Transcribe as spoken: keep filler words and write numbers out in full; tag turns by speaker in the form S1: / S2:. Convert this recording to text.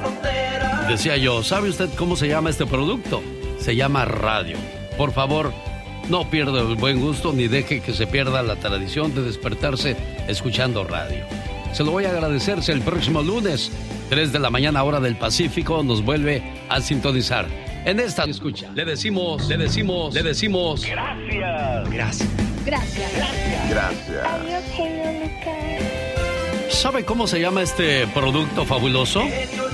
S1: Decía yo, ¿sabe usted cómo se llama este producto? Se llama radio. Por favor, no pierda el buen gusto ni deje que se pierda la tradición de despertarse escuchando radio. Se lo voy a agradecer si el próximo lunes, tres de la mañana, hora del Pacífico, nos vuelve a sintonizar. En esta escucha, le decimos, le decimos, le decimos...
S2: Gracias.
S1: Gracias.
S3: Gracias.
S2: Gracias. Gracias.
S3: Are you okay, Lolita?
S1: ¿Sabe cómo se llama este producto fabuloso?